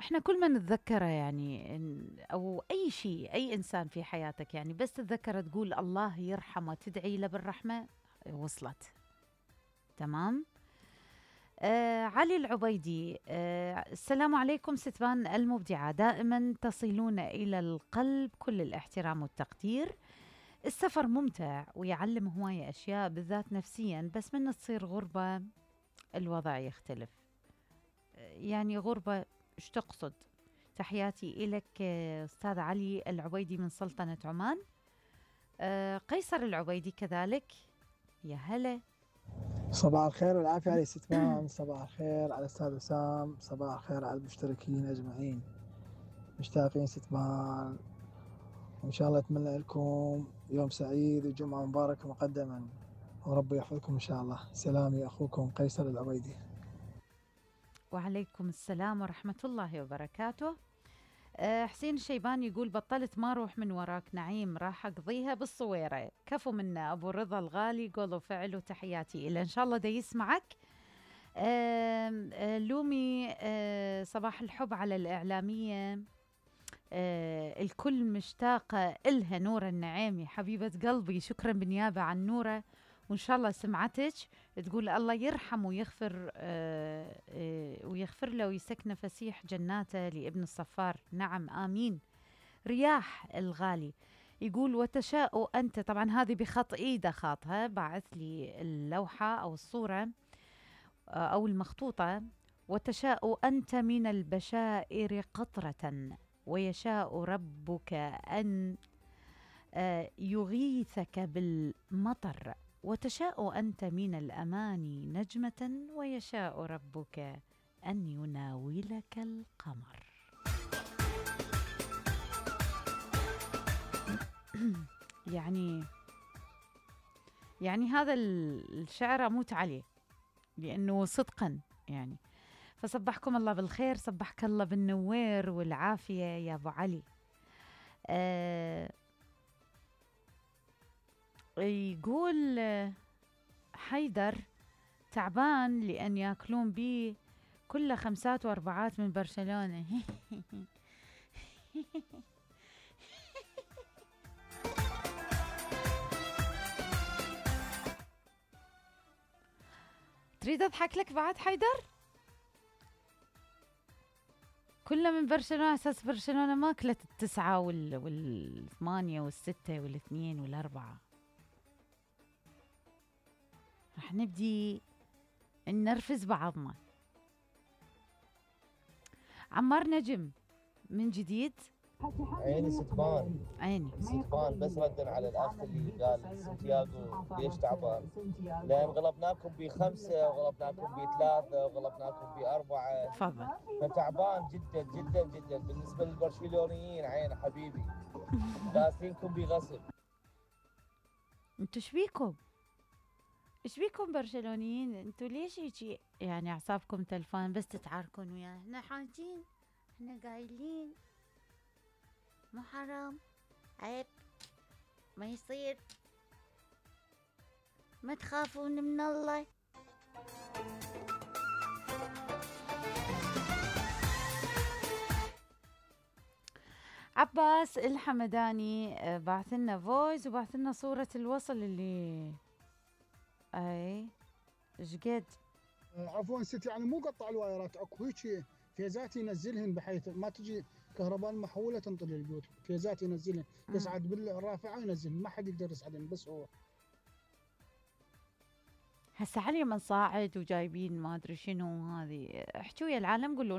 احنا كل ما نتذكره يعني او اي شيء اي انسان في حياتك يعني بس تتذكره تقول الله يرحمه تدعي له بالرحمه وصلت. تمام. علي العبيدي، السلام عليكم ستبان المبدعة، دائما تصلون إلى القلب كل الاحترام والتقدير. السفر ممتع ويعلم هواية أشياء بالذات نفسيا، بس من تصير غربة الوضع يختلف. يعني غربة إيش تقصد؟ تحياتي إلك أستاذ علي العبيدي من سلطنة عمان. قيصر العبيدي كذلك، يا هلا. صباح الخير والعافية على ستمان، صباح الخير على الأستاذ وسام، صباح الخير على المشتركين أجمعين. مشتاقين ستمان، وإن شاء الله أتمنى لكم يوم سعيد وجمعة مباركة مقدما، وربي يحفظكم إن شاء الله. سلامي أخوكم قيصر العبيدي. وعليكم السلام ورحمة الله وبركاته. حسين الشيباني يقول بطلت ما اروح من وراك نعيم، راح اقضيها بالصويرة. كفو منا ابو رضا الغالي، قول وفعل وتحياتي الى ان شاء الله دا يسمعك. لومي، صباح الحب على الإعلامية. الكل مشتاقة إلها نورة النعيمي حبيبة قلبي، شكرا بالنيابة عن نورة، وإن شاء الله سمعتك تقول الله يرحم ويغفر، ويغفر له ويسكنه فسيح جناته لابن الصفار. نعم آمين. رياح الغالي يقول وتشاء أنت، طبعا هذه بخط إيده خاطها، بعث لي اللوحة أو الصورة أو المخطوطة. وتشاء أنت من البشائر قطرة، ويشاء ربك أن يغيثك بالمطر. وتشاء أنت من الأماني نجمة، ويشاء ربك أن يناولك القمر. يعني هذا الشعر أموت عليه لأنه صدقا يعني. فصبحكم الله بالخير، صبحك الله بالنوير والعافية يا أبو علي. يقول حيدر تعبان لأن يأكلون بيه كل خمسات وأربعات من برشلونة. تريد أضحك لك بعد حيدر؟ كلها من برشلونة، أساس برشلونة ما أكلت التسعة والثمانية والستة والاثنين والأربعة. رح نبدي ننرفز بعضنا. عمار نجم من جديد. عيني ستبان، عيني ستبان، بس ردا على الاخ اللي قال سانتياغو ليش تعبان؟ لان غلبناكم بخمسه وغلبناكم بثلاثه وغلبناكم باربعه، تفضل. فتعبان جدا جدا جدا. بالنسبه للبرشلونيين عيني حبيبي قاسينكم بغصب. انتوا شبيكم؟ ايش بيكم برشلونيين؟ انتوا ليش هيجي يعني اعصابكم تلفان بس تتعاركون ويانا؟ احنا حاجين، احنا قايلين مو حرام، عيب، ما يصير، ما تخافون من الله. عباس الحمداني بعث لنا فويس وبعث لنا صورة الوصل اللي اي ايش قد. عفوا ست، يعني مو قطع الوايرات، اكو هيك فيزات ينزلهن بحيث ما تجي كهرباء محوله تنطر البيوت، فيزات ينزلهن يصعد بالرافعه ينزلهن، ما حد يقدر يصعدهن بس هو. هسه علي من صاعد وجايبين ما ادري شنو هذه، احكوا يا العالم قولوا